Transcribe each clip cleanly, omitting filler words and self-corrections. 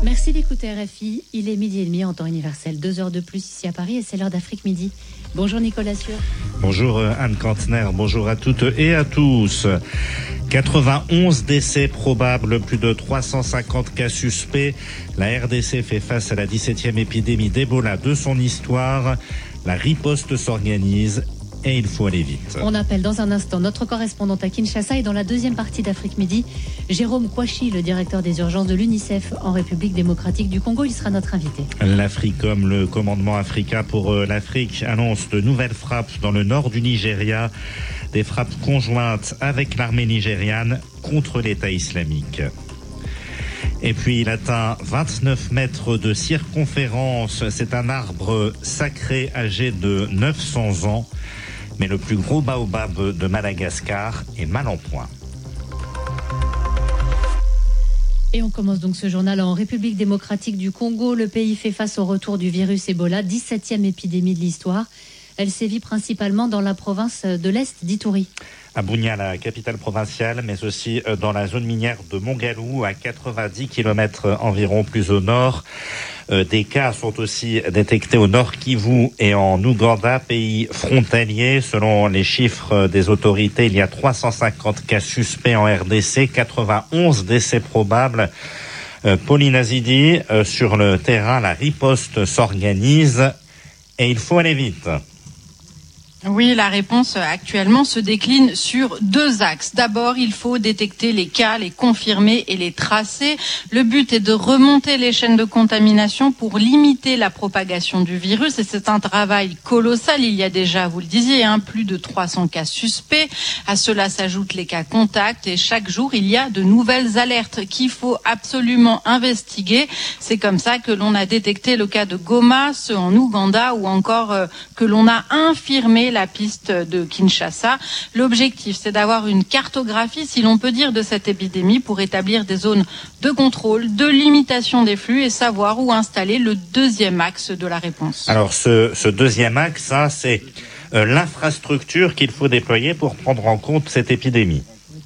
Merci d'écouter RFI. Il est 12h30 en temps universel. 2 heures de plus ici à Paris et c'est l'heure d'Afrique Midi. Bonjour Nicolas Sueur. Bonjour Anne Kantner, bonjour à toutes et à tous. 91 décès probables, plus de 350 cas suspects. La RDC fait face à la 17e épidémie d'Ebola de son histoire. La riposte s'organise et il faut aller vite. On appelle dans un instant notre correspondante à Kinshasa et dans la deuxième partie d'Afrique Midi, Jérôme Kouachi, le directeur des urgences de l'UNICEF en République démocratique du Congo. Il sera notre invité. L'Africom, le commandement Africa pour l'Afrique, annonce de nouvelles frappes dans le nord du Nigeria. Des frappes conjointes avec l'armée nigériane contre l'État islamique. Et puis il atteint 29 mètres de circonférence. C'est un arbre sacré âgé de 900 ans. Mais le plus gros baobab de Madagascar est mal en point. Et on commence donc ce journal en République démocratique du Congo. Le pays fait face au retour du virus Ebola, 17e épidémie de l'histoire. Elle sévit principalement dans la province de l'Est d'Ituri. À Bunia, la capitale provinciale, mais aussi dans la zone minière de Mongalou, à 90 km environ plus au nord. Des cas sont aussi détectés au nord Kivu et en Ouganda, pays frontalier. Selon les chiffres des autorités, il y a 350 cas suspects en RDC, 91 décès probables. Pauline Azidi, sur le terrain, la riposte s'organise et il faut aller vite. Oui, la réponse actuellement se décline sur 2 axes. D'abord, il faut détecter les cas, les confirmer et les tracer. Le but est de remonter les chaînes de contamination pour limiter la propagation du virus et c'est un travail colossal. Il y a déjà, vous le disiez, plus de 300 cas suspects. À cela s'ajoutent les cas contacts et chaque jour, il y a de nouvelles alertes qu'il faut absolument investiguer. C'est comme ça que l'on a détecté le cas de Goma, ceux en Ouganda ou encore que l'on a infirmé la piste de Kinshasa. L'objectif, c'est d'avoir une cartographie, si l'on peut dire, de cette épidémie pour établir des zones de contrôle, de limitation des flux et savoir où installer le deuxième axe de la réponse. Alors, ce deuxième axe, c'est l'infrastructure qu'il faut déployer pour prendre en compte cette épidémie.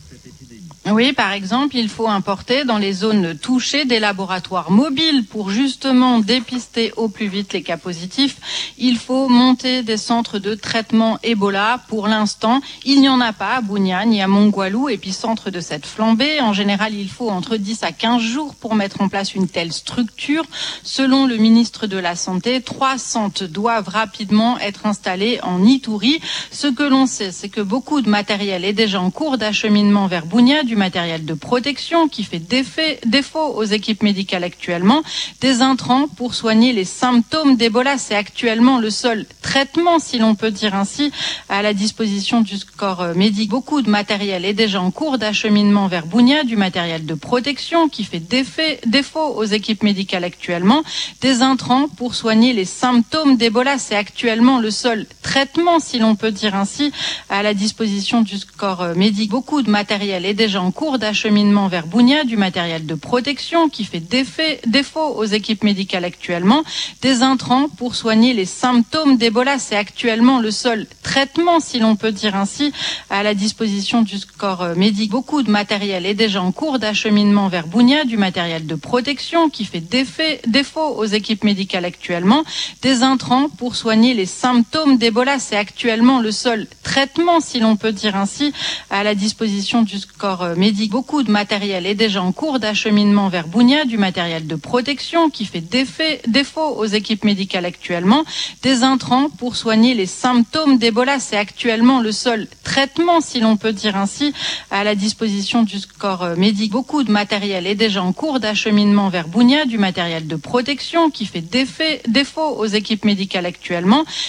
Oui, par exemple, il faut importer dans les zones touchées des laboratoires mobiles pour justement dépister au plus vite les cas positifs. Il faut monter des centres de traitement Ebola. Pour l'instant, il n'y en a pas à Bunia ni à Mongalou, épicentre de cette flambée. En général, il faut entre 10 à 15 jours pour mettre en place une telle structure. Selon le ministre de la Santé, 3 centres doivent rapidement être installés en Ituri. Ce que l'on sait, c'est que beaucoup de matériel est déjà en cours d'acheminement vers Bunia, du matériel de protection qui fait défaut aux équipes médicales actuellement, des intrants pour soigner les symptômes d'Ebola. C'est actuellement le seul traitement, si l'on peut dire ainsi, à la disposition du corps médical. Beaucoup de matériel est déjà en cours d'acheminement vers Bunia, du matériel de protection qui fait défaut aux équipes médicales actuellement, des intrants pour soigner les symptômes d'Ebola. C'est actuellement le seul traitement, si l'on peut dire ainsi, à la disposition du corps médical. Beaucoup de matériel est déjà en cours d'acheminement vers Bunia, du matériel de protection qui fait défaut aux équipes médicales actuellement, des intrants pour soigner les symptômes d'Ebola. C'est actuellement le seul traitement, si l'on peut dire ainsi, à la disposition du corps médical. Beaucoup de matériel est déjà en cours d'acheminement vers Bunia, du matériel de protection qui fait défaut aux équipes médicales actuellement, des intrants pour soigner les symptômes d'Ebola. C'est actuellement le seul traitement, si l'on peut dire ainsi, à la disposition du corps médical. Beaucoup de matériel est déjà en cours d'acheminement vers Bunia, du matériel de protection qui fait défaut aux équipes médicales actuellement, des intrants pour soigner les symptômes d'Ebola. C'est actuellement le seul traitement, si l'on peut dire ainsi, à la disposition du corps médical. Beaucoup de matériel est déjà en cours d'acheminement vers Bunia, du matériel de protection qui fait défaut aux équipes médicales actuellement,